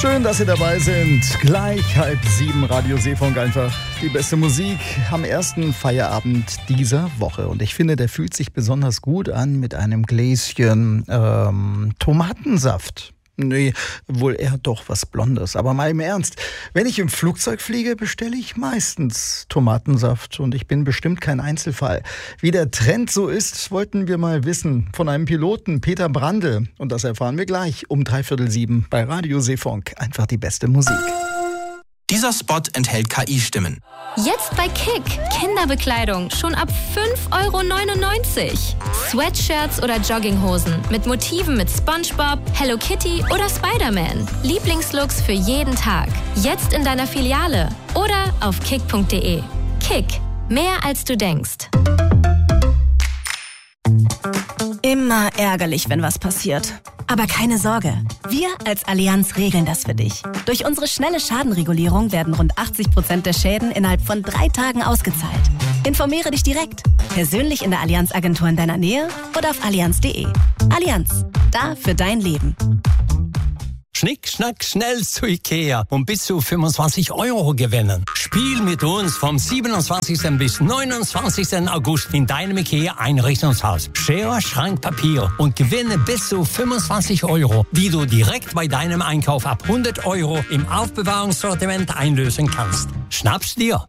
Schön, dass Sie dabei sind. Gleich 6:30 Radio Seefunk, einfach die beste Musik am ersten Feierabend dieser Woche. Und ich finde, der fühlt sich besonders gut an mit einem Gläschen Tomatensaft. Nee, wohl eher doch was Blondes. Aber mal im Ernst, wenn ich im Flugzeug fliege, bestelle ich meistens Tomatensaft. Und ich bin bestimmt kein Einzelfall. Wie der Trend so ist, wollten wir mal wissen von einem Piloten, Peter Brandl. Und das erfahren wir gleich um 6:45 bei Radio Seefunk. Einfach die beste Musik. Dieser Spot enthält KI-Stimmen. Jetzt bei Kick. Kinderbekleidung schon ab 5,99 €. Sweatshirts oder Jogginghosen mit Motiven mit SpongeBob, Hello Kitty oder Spider-Man. Lieblingslooks für jeden Tag. Jetzt in deiner Filiale oder auf kick.de. Kick. Mehr als du denkst. Immer ärgerlich, wenn was passiert. Aber keine Sorge, wir als Allianz regeln das für dich. Durch unsere schnelle Schadenregulierung werden rund 80% der Schäden innerhalb von 3 Tagen ausgezahlt. Informiere dich direkt, persönlich in der Allianz-Agentur in deiner Nähe oder auf allianz.de. Allianz, da für dein Leben. Schnick, schnack, schnell zu Ikea und bis zu 25 € gewinnen. Spiel mit uns vom 27. bis 29. August in deinem Ikea-Einrichtungshaus. Schere, Schrank, Papier und gewinne bis zu 25 €, die du direkt bei deinem Einkauf ab 100 € im Aufbewahrungssortiment einlösen kannst. Schnapp's dir!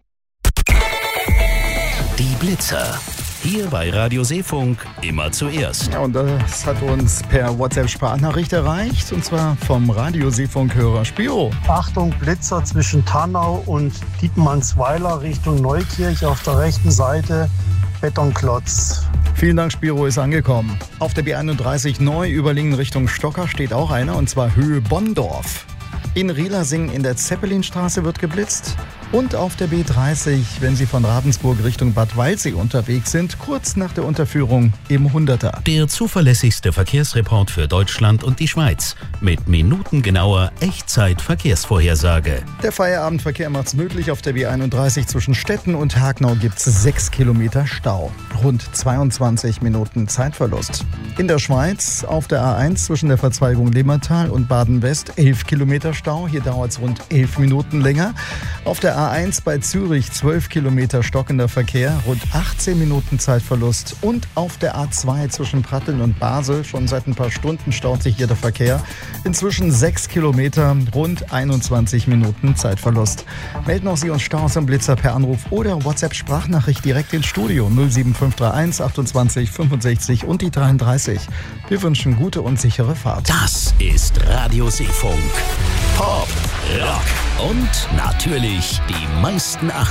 Die Blitzer. Hier bei Radio Seefunk immer zuerst. Ja, und das hat uns per WhatsApp-Sprachnachricht erreicht, und zwar vom Radio Seefunk-Hörer Spiro. Achtung, Blitzer zwischen Tannau und Dietmannsweiler Richtung Neukirch auf der rechten Seite, Betonklotz. Vielen Dank, Spiro, ist angekommen. Auf der B31 neu Überlingen Richtung Stocker steht auch einer, und zwar Höhe Bonndorf. In Rielersing in der Zeppelinstraße wird geblitzt. Und auf der B30, wenn Sie von Ravensburg Richtung Bad Waldsee unterwegs sind, kurz nach der Unterführung im 100er. Der zuverlässigste Verkehrsreport für Deutschland und die Schweiz. Mit minutengenauer Echtzeit-Verkehrsvorhersage. Der Feierabendverkehr macht's möglich. Auf der B31 zwischen Stetten und Hagnau gibt's 6 Kilometer Stau. Rund 22 Minuten Zeitverlust. In der Schweiz auf der A1 zwischen der Verzweigung Limmertal und Baden-West 11 Kilometer Stau. Hier dauert's rund 11 Minuten länger. Auf der A1 bei Zürich 12 Kilometer stockender Verkehr, rund 18 Minuten Zeitverlust. Und auf der A2 zwischen Pratteln und Basel schon seit ein paar Stunden staut sich hier der Verkehr. Inzwischen 6 Kilometer, rund 21 Minuten Zeitverlust. Melden auch Sie uns Staus am Blitzer per Anruf oder WhatsApp-Sprachnachricht direkt ins Studio 07531 28 65 und die 33. Wir wünschen gute und sichere Fahrt. Das ist Radio Seefunk. Pop, Rock und natürlich die meisten 80er.